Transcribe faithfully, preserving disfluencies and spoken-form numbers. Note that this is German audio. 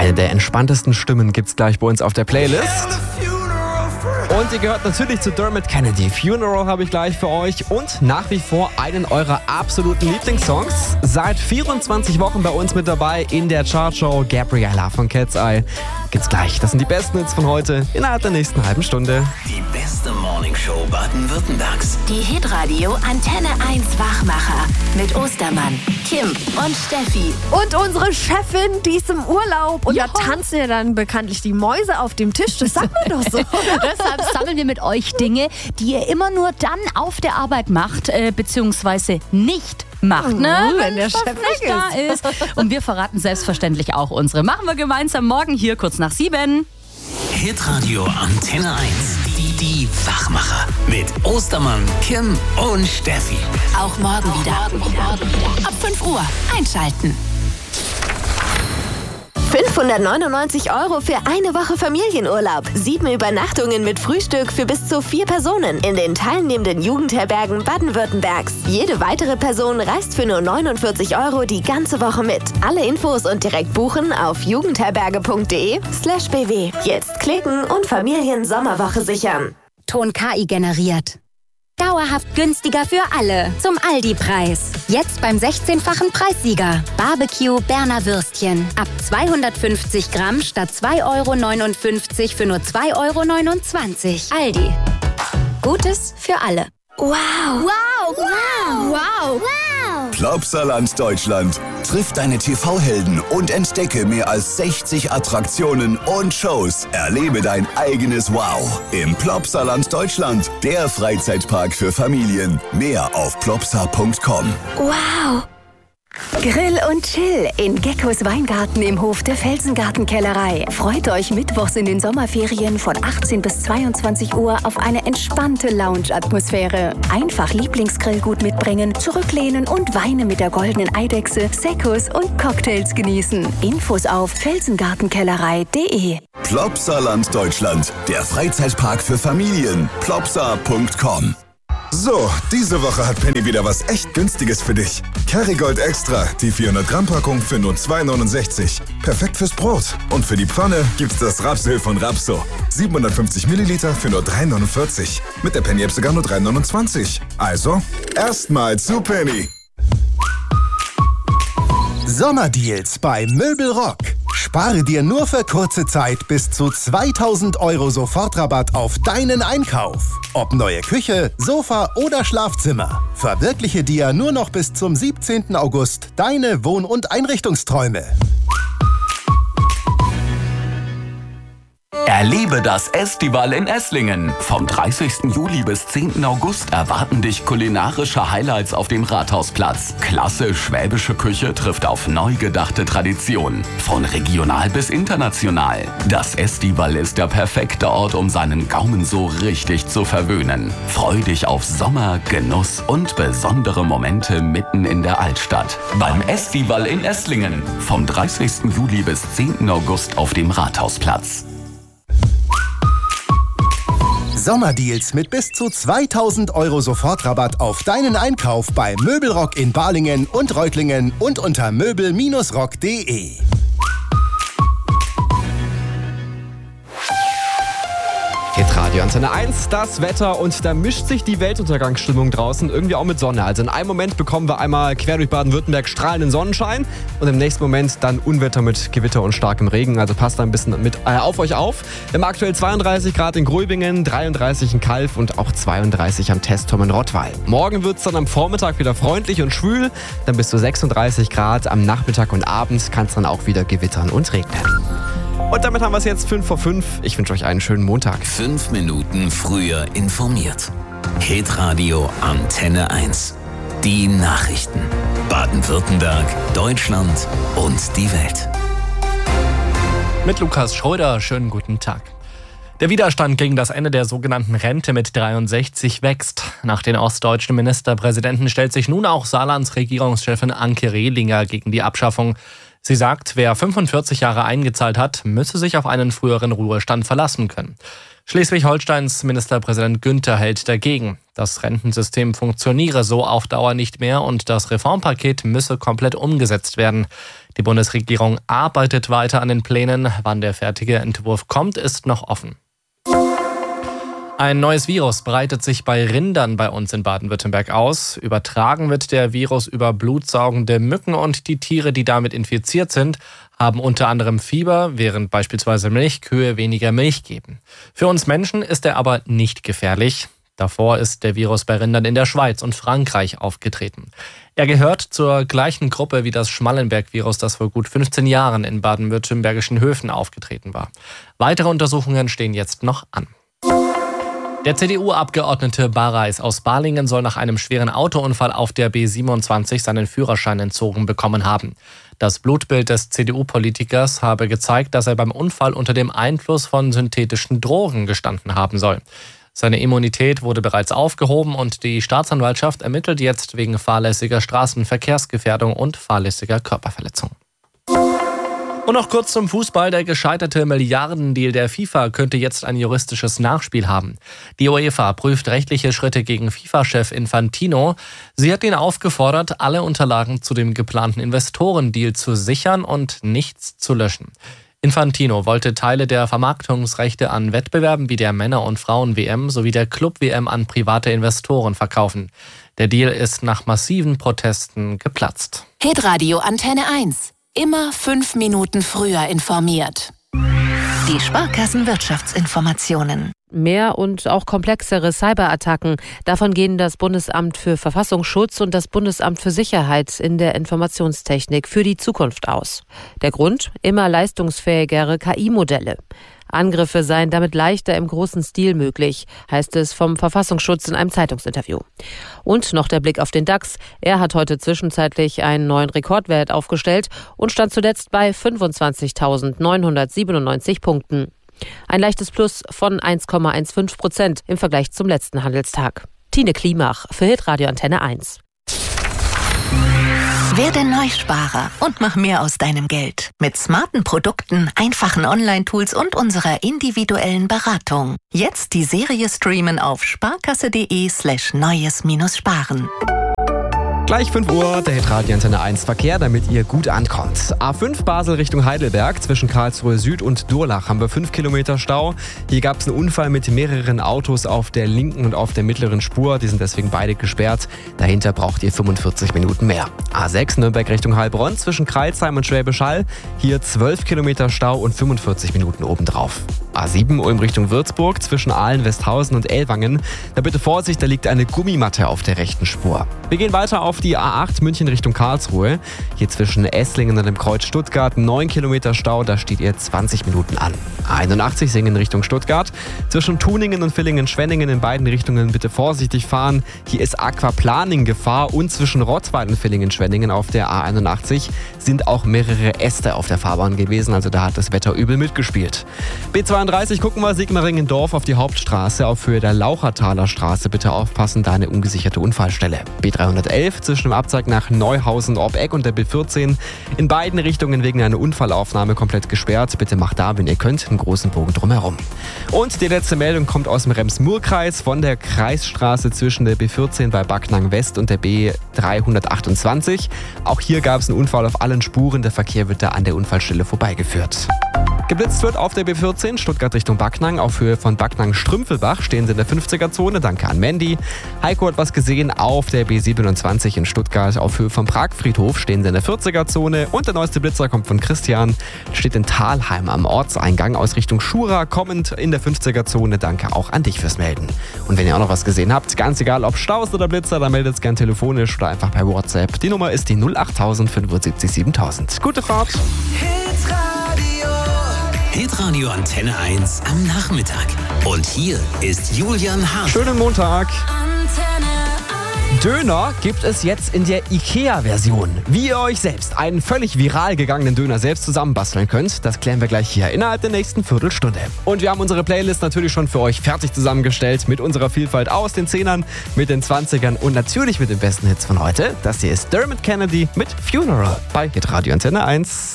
Eine der entspanntesten Stimmen gibt's gleich bei uns auf der Playlist. Und ihr gehört natürlich zu Dermot Kennedy. Funeral habe ich gleich für euch. Und nach wie vor einen eurer absoluten Lieblingssongs. Seit vierundzwanzig Wochen bei uns mit dabei in der Chartshow Gabriella von Cat's Eye. Gibt's gleich. Das sind die besten Hits von heute innerhalb der nächsten halben Stunde. Die beste Morningshow Baden-Württembergs. Die Hitradio Antenne eins Wachmacher mit Ostermann, Kim und Steffi. Und unsere Chefin, die ist im Urlaub. Und Ja. da tanzen ja dann bekanntlich die Mäuse auf dem Tisch. Das sagt man doch so. Deshalb sammeln wir mit euch Dinge, die ihr immer nur dann auf der Arbeit macht, äh, beziehungsweise nicht macht, ne? Mhm, wenn der Chef Chef nicht weg da ist. Und wir verraten selbstverständlich auch unsere. Machen wir gemeinsam morgen hier kurz nach sieben. Hitradio Antenne eins. Die, die Wachmacher. Mit Ostermann, Kim und Steffi. Auch morgen wieder. Ab fünf Uhr einschalten. fünfhundertneunundneunzig Euro für eine Woche Familienurlaub. Sieben Übernachtungen mit Frühstück für bis zu vier Personen in den teilnehmenden Jugendherbergen Baden-Württembergs. Jede weitere Person reist für nur neunundvierzig Euro die ganze Woche mit. Alle Infos und direkt buchen auf jugendherberge.de slash bw. Jetzt klicken und Familien-Sommerwoche sichern. Ton K I generiert. Dauerhaft günstiger für alle. Zum Aldi-Preis. Jetzt beim sechzehnfachen Preissieger. Barbecue Berner Würstchen. Ab zweihundertfünfzig Gramm statt zwei Euro neunundfünfzig für nur zwei Euro neunundzwanzig. Aldi. Gutes für alle. Wow! Wow! Wow! Wow. Plopsaland Deutschland. Triff deine T V-Helden und entdecke mehr als sechzig Attraktionen und Shows. Erlebe dein eigenes Wow im Plopsaland Deutschland. Der Freizeitpark für Familien. Mehr auf plopsa punkt com. Wow! Grill und Chill in Geckos Weingarten im Hof der Felsengartenkellerei. Freut euch mittwochs in den Sommerferien von achtzehn bis zweiundzwanzig Uhr auf eine entspannte Lounge-Atmosphäre. Einfach Lieblingsgrillgut mitbringen, zurücklehnen und Weine mit der goldenen Eidechse, Sekkos und Cocktails genießen. Infos auf felsengartenkellerei punkt de. Plopsaland Deutschland. Der Freizeitpark für Familien. plopsa punkt com. So, diese Woche hat Penny wieder was echt Günstiges für dich. Kerrygold Extra, die vierhundert Gramm Packung für nur zwei neunundsechzig. Perfekt fürs Brot. Und für die Pfanne gibt's das Rapsöl von Rapso. siebenhundertfünfzig Milliliter für nur drei neunundvierzig. Mit der Penny-App sogar nur drei neunundzwanzig. Also, erstmal zu Penny. Sommerdeals bei Möbelrock. Spare dir nur für kurze Zeit bis zu zweitausend Euro Sofortrabatt auf deinen Einkauf. Ob neue Küche, Sofa oder Schlafzimmer. Verwirkliche dir nur noch bis zum siebzehnten August deine Wohn- und Einrichtungsträume. Erlebe das Estival in Esslingen. Vom dreißigsten Juli bis zehnten August erwarten dich kulinarische Highlights auf dem Rathausplatz. Klasse schwäbische Küche trifft auf neu gedachte Traditionen. Von regional bis international. Das Estival ist der perfekte Ort, um seinen Gaumen so richtig zu verwöhnen. Freu dich auf Sommer, Genuss und besondere Momente mitten in der Altstadt. Beim Estival in Esslingen. Vom dreißigsten Juli bis zehnten August auf dem Rathausplatz. Sommerdeals mit bis zu zweitausend Euro Sofortrabatt auf deinen Einkauf bei Möbelrock in Balingen und Reutlingen und unter möbel rock punkt de. Hitradio Antenne eins, das Wetter, und da mischt sich die Weltuntergangsstimmung draußen irgendwie auch mit Sonne. Also in einem Moment bekommen wir einmal quer durch Baden-Württemberg strahlenden Sonnenschein und im nächsten Moment dann Unwetter mit Gewitter und starkem Regen. Also passt da ein bisschen mit äh, auf euch auf. Wir haben aktuell zweiunddreißig Grad in Gröbingen, dreiunddreißig in Calw und auch zweiunddreißig am Testturm in Rottweil. Morgen wird es dann am Vormittag wieder freundlich und schwül, dann bis zu sechsunddreißig Grad. Am Nachmittag und Abend kann es dann auch wieder gewittern und regnen. Und damit haben wir es jetzt fünf vor fünf. Ich wünsche euch einen schönen Montag. Fünf Minuten früher informiert. Hitradio Antenne eins. Die Nachrichten. Baden-Württemberg, Deutschland und die Welt. Mit Lukas Schröder, schönen guten Tag. Der Widerstand gegen das Ende der sogenannten Rente mit dreiundsechzig wächst. Nach den ostdeutschen Ministerpräsidenten stellt sich nun auch Saarlands Regierungschefin Anke Rehlinger gegen die Abschaffung. Sie sagt, wer fünfundvierzig Jahre eingezahlt hat, müsse sich auf einen früheren Ruhestand verlassen können. Schleswig-Holsteins Ministerpräsident Günther hält dagegen. Das Rentensystem funktioniere so auf Dauer nicht mehr und das Reformpaket müsse komplett umgesetzt werden. Die Bundesregierung arbeitet weiter an den Plänen. Wann der fertige Entwurf kommt, ist noch offen. Ein neues Virus breitet sich bei Rindern bei uns in Baden-Württemberg aus. Übertragen wird der Virus über blutsaugende Mücken und die Tiere, die damit infiziert sind, haben unter anderem Fieber, während beispielsweise Milchkühe weniger Milch geben. Für uns Menschen ist er aber nicht gefährlich. Davor ist der Virus bei Rindern in der Schweiz und Frankreich aufgetreten. Er gehört zur gleichen Gruppe wie das Schmallenberg-Virus, das vor gut fünfzehn Jahren in baden-württembergischen Höfen aufgetreten war. Weitere Untersuchungen stehen jetzt noch an. Der C D U-Abgeordnete Bareis aus Balingen soll nach einem schweren Autounfall auf der B siebenundzwanzig seinen Führerschein entzogen bekommen haben. Das Blutbild des C D U-Politikers habe gezeigt, dass er beim Unfall unter dem Einfluss von synthetischen Drogen gestanden haben soll. Seine Immunität wurde bereits aufgehoben und die Staatsanwaltschaft ermittelt jetzt wegen fahrlässiger Straßenverkehrsgefährdung und fahrlässiger Körperverletzung. Und noch kurz zum Fußball. Der gescheiterte Milliardendeal der FIFA könnte jetzt ein juristisches Nachspiel haben. Die UEFA prüft rechtliche Schritte gegen FIFA-Chef Infantino. Sie hat ihn aufgefordert, alle Unterlagen zu dem geplanten Investorendeal zu sichern und nichts zu löschen. Infantino wollte Teile der Vermarktungsrechte an Wettbewerben wie der Männer- und Frauen-W M sowie der Club-W M an private Investoren verkaufen. Der Deal ist nach massiven Protesten geplatzt. Hitradio Antenne eins. Immer fünf Minuten früher informiert. Die Sparkassenwirtschaftsinformationen. Mehr und auch komplexere Cyberattacken. Davon gehen das Bundesamt für Verfassungsschutz und das Bundesamt für Sicherheit in der Informationstechnik für die Zukunft aus. Der Grund? Immer leistungsfähigere K I-Modelle. Angriffe seien damit leichter im großen Stil möglich, heißt es vom Verfassungsschutz in einem Zeitungsinterview. Und noch der Blick auf den DAX. Er hat heute zwischenzeitlich einen neuen Rekordwert aufgestellt und stand zuletzt bei fünfundzwanzigtausendneunhundertsiebenundneunzig Punkten. Ein leichtes Plus von eins Komma fünfzehn Prozent im Vergleich zum letzten Handelstag. Tine Klimach für Hitradio Antenne eins. Werde Neusparer und mach mehr aus deinem Geld. Mit smarten Produkten, einfachen Online-Tools und unserer individuellen Beratung. Jetzt die Serie streamen auf sparkasse.de slash neues-sparen. Gleich fünf Uhr, der Hitradio Antenne eins Verkehr, damit ihr gut ankommt. A fünf Basel Richtung Heidelberg, zwischen Karlsruhe Süd und Durlach haben wir fünf Kilometer Stau. Hier gab es einen Unfall mit mehreren Autos auf der linken und auf der mittleren Spur. Die sind deswegen beide gesperrt. Dahinter braucht ihr fünfundvierzig Minuten mehr. A sechs Nürnberg Richtung Heilbronn, zwischen Crailsheim und Schwäbisch Hall. Hier zwölf Kilometer Stau und fünfundvierzig Minuten obendrauf. A sieben Ulm Richtung Würzburg, zwischen Aalen, Westhausen und Ellwangen. Da bitte Vorsicht, da liegt eine Gummimatte auf der rechten Spur. Wir gehen weiter auf die A acht München Richtung Karlsruhe. Hier zwischen Esslingen und dem Kreuz Stuttgart neun Kilometer Stau, da steht ihr zwanzig Minuten an. A einundachtzig Singen Richtung Stuttgart. Zwischen Tuningen und Villingen-Schwenningen in beiden Richtungen bitte vorsichtig fahren. Hier ist Aquaplaning Gefahr und zwischen Rottweil und Villingen-Schwenningen auf der A einundachtzig sind auch mehrere Äste auf der Fahrbahn gewesen, also da hat das Wetter übel mitgespielt. B zweiunddreißig gucken wir Sigmaringen-Dorf auf die Hauptstraße auf Höhe der Lauchertaler Straße. Bitte aufpassen, da eine ungesicherte Unfallstelle. B dreihundertelf zwischen dem Abzeig nach Neuhausen, Obbeck und der B vierzehn in beiden Richtungen wegen einer Unfallaufnahme komplett gesperrt. Bitte macht da, wenn ihr könnt, einen großen Bogen drumherum. Und die letzte Meldung kommt aus dem Rems-Murr-Kreis von der Kreisstraße zwischen der B vierzehn bei Backnang West und der B dreihundertachtundzwanzig. Auch hier gab es einen Unfall auf allen Spuren. Der Verkehr wird da an der Unfallstelle vorbeigeführt. Geblitzt wird auf der B vierzehn, Stuttgart Richtung Backnang. Auf Höhe von Backnang-Strümpfelbach stehen sie in der fünfziger-Zone. Danke an Mandy. Heiko hat was gesehen auf der B siebenundzwanzig in Stuttgart. Auf Höhe vom Pragfriedhof stehen sie in der vierziger-Zone. Und der neueste Blitzer kommt von Christian. Steht in Thalheim am Ortseingang aus Richtung Schura, kommend in der fünfziger-Zone. Danke auch an dich fürs Melden. Und wenn ihr auch noch was gesehen habt, ganz egal ob Staus oder Blitzer, dann meldet es gern telefonisch oder einfach per WhatsApp. Die Nummer ist die null achttausend fünfundsiebzig siebentausend. Gute Fahrt! Hitradio Antenne eins am Nachmittag. Und hier ist Julian Hart. Schönen Montag. Döner gibt es jetzt in der IKEA-Version. Wie ihr euch selbst einen völlig viral gegangenen Döner selbst zusammenbasteln könnt, das klären wir gleich hier innerhalb der nächsten Viertelstunde. Und wir haben unsere Playlist natürlich schon für euch fertig zusammengestellt mit unserer Vielfalt aus den Zehnern, mit den Zwanzigern und natürlich mit den besten Hits von heute. Das hier ist Dermot Kennedy mit Funeral bei Hitradio Antenne eins.